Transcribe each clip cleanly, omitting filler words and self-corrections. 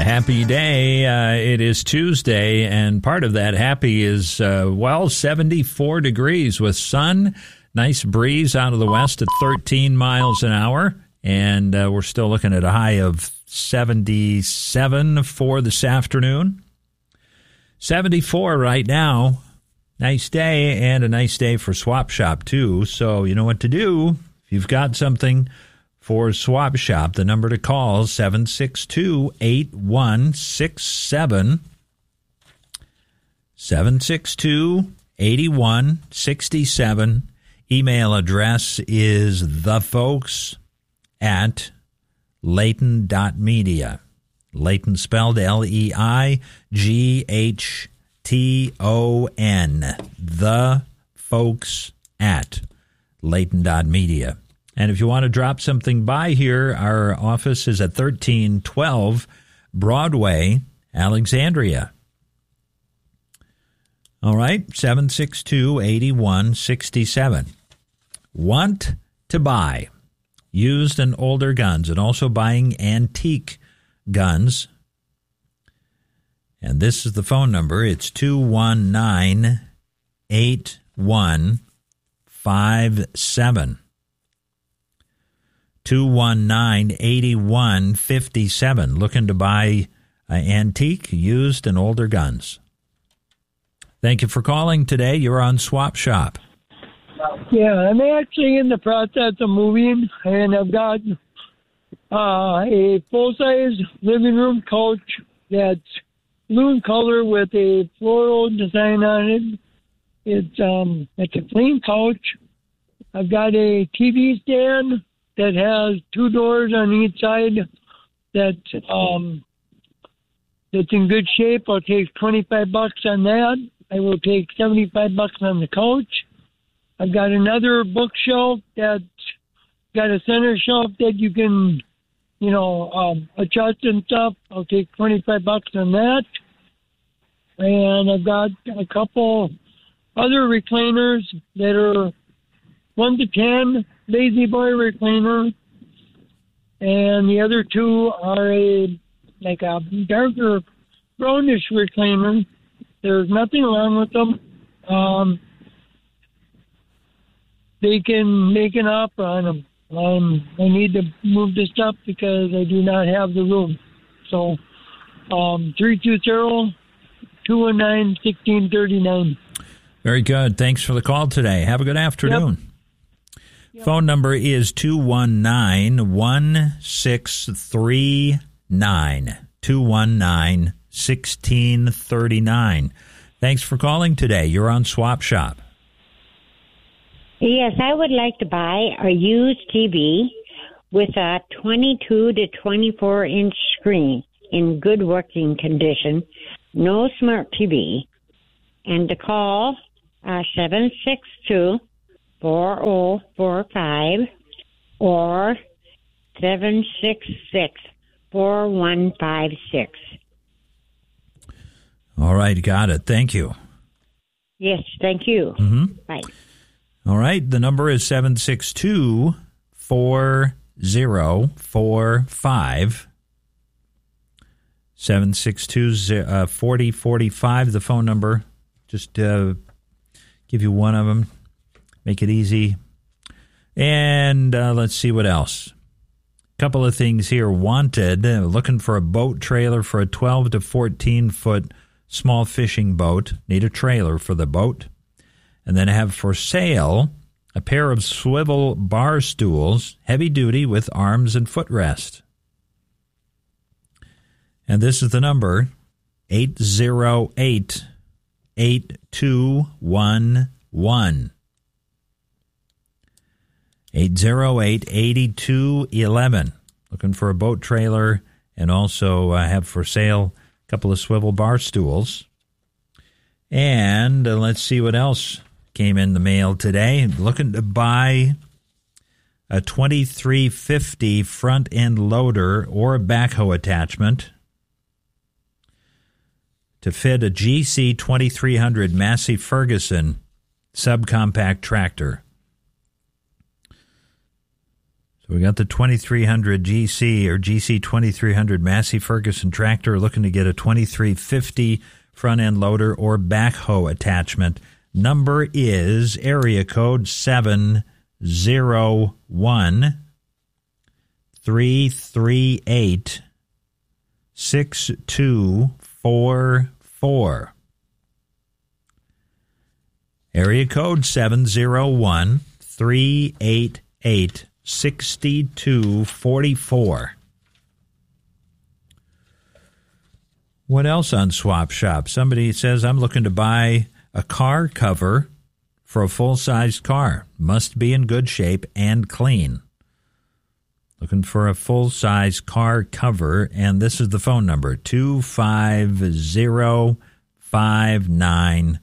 Happy day. It is Tuesday, and part of that happy is, 74 degrees with sun, nice breeze out of the west at 13 miles an hour, and we're still looking at a high of 77 for this afternoon. 74 right now. Nice day, and a nice day for Swap Shop, too. So you know what to do. If you've got something for Swap Shop, the number to call, 762-8167. 762-8167. Email address is thefolks@Layton.media. Layton spelled Leighton. thefolks@Layton.media. And if you want to drop something by here, our office is at 1312 Broadway, Alexandria. All right, 762-8167. Want to buy used and older guns, and also buying antique guns. And this is the phone number. It's 219-8157. 219-8157. Looking to buy antique, used, and older guns. Thank you for calling today. You're on Swap Shop. Yeah, I'm actually in the process of moving, and I've got a full-size living room couch that's blue in color with a floral design on it. It's a clean couch. I've got a TV stand that has two doors on each side that's in good shape. I'll take $25 on that. I will take $75 on the couch. I've got another bookshelf that's got a center shelf that you can, adjust and stuff. I'll take $25 on that. And I've got a couple other recliners that are 1 to 10, Lazy Boy recliner, and the other two are a darker brownish recliner. There's nothing wrong with them. They can make an offer on them. I need to move the stuff because I do not have the room. So 320-219-1639. Very good. Thanks for the call today. Have a good afternoon. Yep. Phone number is 219-1639. 219-1639. Thanks for calling today. You're on Swap Shop. Yes, I would like to buy a used TV with a 22 to 24-inch screen in good working condition, no smart TV, and to call 762-4045 or 766-4156. All right, got it. Thank you. Yes, thank you. Mm-hmm. Bye. All right, the number is 762-4045. 762-4045, the phone number. Just give you one of them. Make it easy. And let's see what else. Couple of things here. Wanted, looking for a boat trailer for a 12 to 14-foot small fishing boat. Need a trailer for the boat. And then I have for sale a pair of swivel bar stools, heavy duty with arms and footrest. And this is the number, 808-8211. 808-8211. Looking for a boat trailer, and also have for sale a couple of swivel bar stools. And let's see what else came in the mail today. Looking to buy a 2350 front end loader or a backhoe attachment to fit a GC 2300 Massey Ferguson subcompact tractor. So So we got the 2300 GC or GC 2300 Massey Ferguson tractor, looking to get a 2350 front-end loader or backhoe attachment. Number is area code 701-338-6244. Area code 701-388-6244. What else on Swap Shop? Somebody says, I'm looking to buy a car cover for a full-sized car. Must be in good shape and clean. Looking for a full-size car cover, and this is the phone number, 250-5940.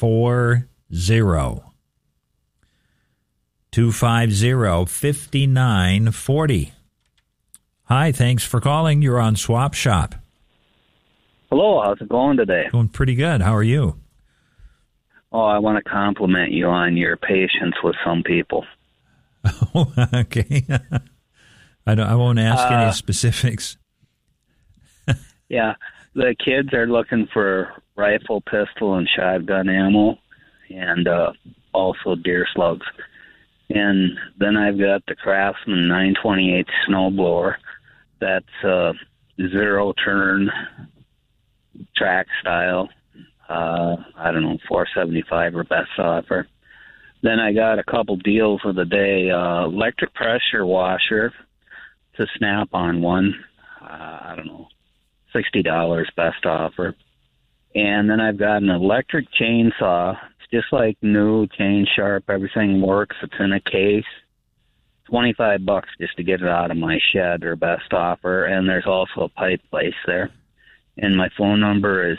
250-5940. Hi, thanks for calling. You're on Swap Shop. Hello, how's it going today? Going pretty good. How are you? Oh, I want to compliment you on your patience with some people. Oh, okay. I won't ask any specifics. Yeah, the kids are looking for rifle, pistol, and shotgun ammo, and also deer slugs. And then I've got the Craftsman 928 snowblower. That's zero turn track style. I don't know, $475 or best offer. Then I got a couple deals of the day. Electric pressure washer to Snap-on one. I don't know, $60 best offer. And then I've got an electric chainsaw. It's just like new, chain sharp, everything works. It's in a case. $25 just to get it out of my shed, or best offer. And there's also a pipe place there. And my phone number is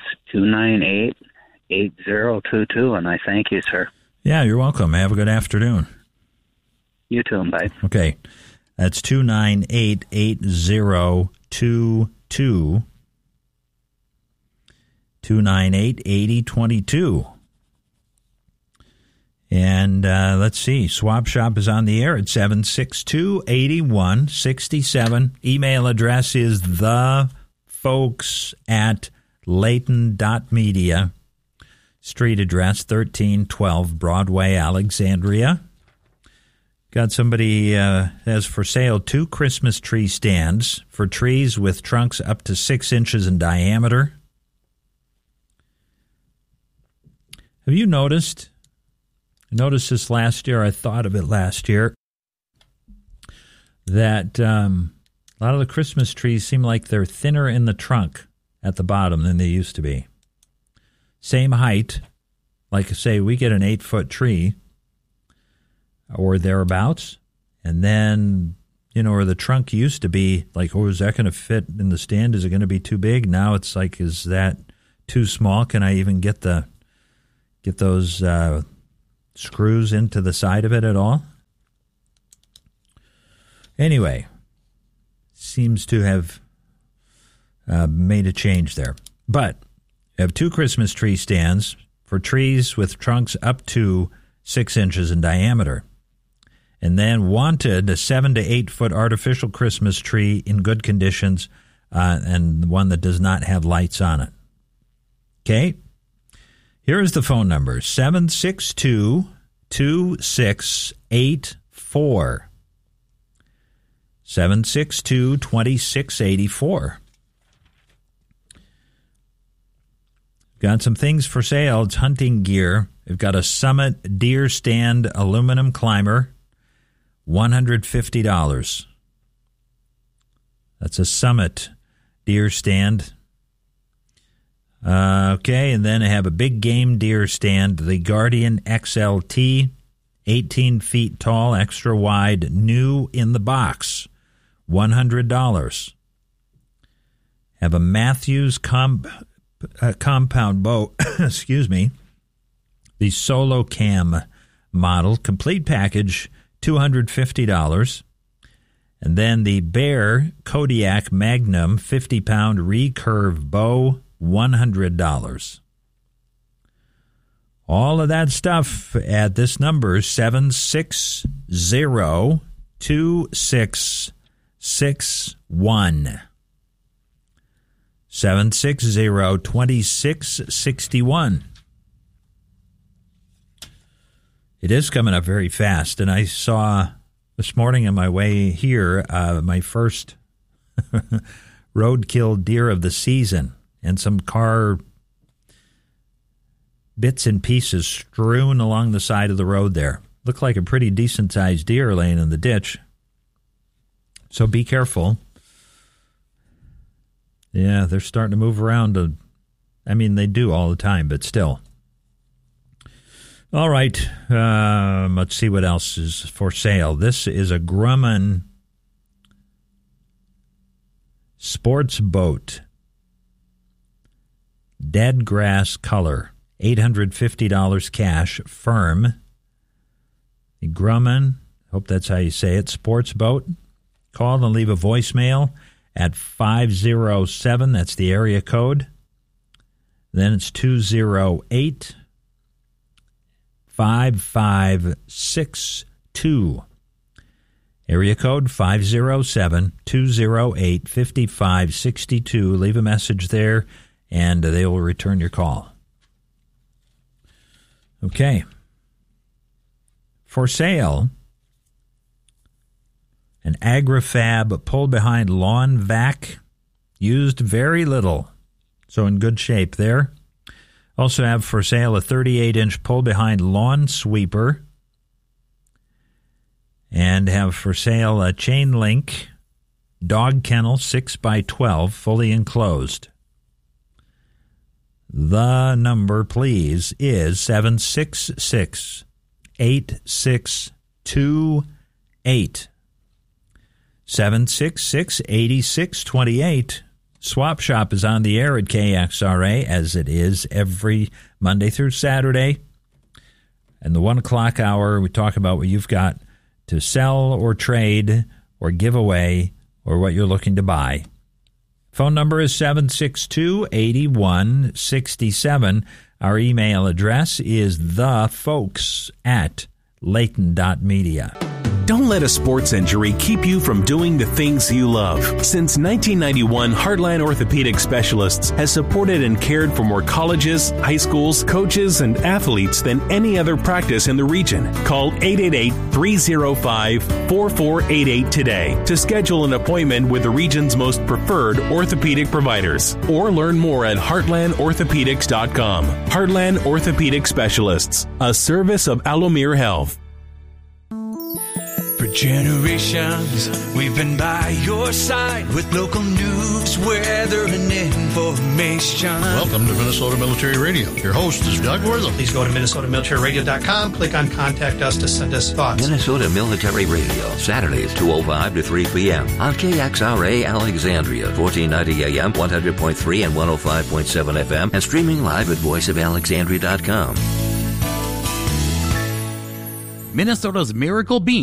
298-8022, and I thank you, sir. Yeah, you're welcome. Have a good afternoon. You too, bye. Okay. That's 298-8022. 298-8022. And let's see, Swap Shop is on the air at 762-8167. Email address is thefolks@layton.media. Street address 1312 Broadway, Alexandria. Got somebody has for sale 2 Christmas tree stands for trees with trunks up to 6 inches in diameter. Have you noticed? I noticed this last year. I thought of it last year. That a lot of the Christmas trees seem like they're thinner in the trunk at the bottom than they used to be. Same height. Like, say, we get an 8-foot tree or thereabouts. And then, you know, where the trunk used to be, like, oh, is that going to fit in the stand? Is it going to be too big? Now it's like, is that too small? Can I even get those screws into the side of it at all? Anyway, seems to have made a change there. But I have 2 Christmas tree stands for trees with trunks up to 6 inches in diameter. And then wanted a 7 to 8 foot artificial Christmas tree in good conditions, and one that does not have lights on it. Okay? Here is the phone number, 762-2684. 762-2684. Got some things for sale. It's hunting gear. We've got a Summit Deer Stand aluminum climber, $150. That's a Summit Deer Stand. Okay, and then I have a big game deer stand, the Guardian XLT, 18 feet tall, extra wide, new in the box, $100. Have a Matthews compound bow, excuse me, the Solo Cam model, complete package, $250. And then the Bear Kodiak Magnum 50-pound recurve bow, $100. All of that stuff at this number, 760-2684. 2661. 760-2661. It is coming up very fast, and I saw this morning on my way here my first roadkill deer of the season, and some car bits and pieces strewn along the side of the road there. Looked like a pretty decent-sized deer laying in the ditch. So be careful. Yeah, they're starting to move around. I mean, they do all the time, but still. All right, let's see what else is for sale. This is a Grumman sports boat. Dead grass color. $850 cash, firm. The Grumman, hope that's how you say it, sports boat. Call and leave a voicemail at 507, that's the area code. Then it's 208-5562. Area code 507-208-5562. Leave a message there, and they will return your call. Okay. For sale, an AgriFab pull-behind lawn vac, used very little, so in good shape there. Also have for sale a 38-inch pull-behind lawn sweeper, and have for sale a chain link dog kennel 6x12, fully enclosed. The number, please, is 766-8628. 766-8628. Swap Shop is on the air at KXRA, as it is every Monday through Saturday. And the 1 o'clock hour, we talk about what you've got to sell or trade or give away or what you're looking to buy. Phone number is 762-8167. Our email address is thefolks@layton.media. Don't let a sports injury keep you from doing the things you love. Since 1991, Heartland Orthopedic Specialists has supported and cared for more colleges, high schools, coaches, and athletes than any other practice in the region. Call 888-305-4488 today to schedule an appointment with the region's most preferred orthopedic providers. Or learn more at heartlandorthopedics.com. Heartland Orthopedic Specialists, a service of Alomere Health. For generations, we've been by your side with local news, weather, and information. Welcome to Minnesota Military Radio. Your host is Doug Wortham. Please go to MinnesotaMilitaryRadio.com, click on Contact Us to send us thoughts. Minnesota Military Radio, Saturdays 2:05 to 3 p.m. on KXRA Alexandria, 1490 AM, 100.3 and 105.7 FM, and streaming live at voiceofalexandria.com. Minnesota's Miracle Bean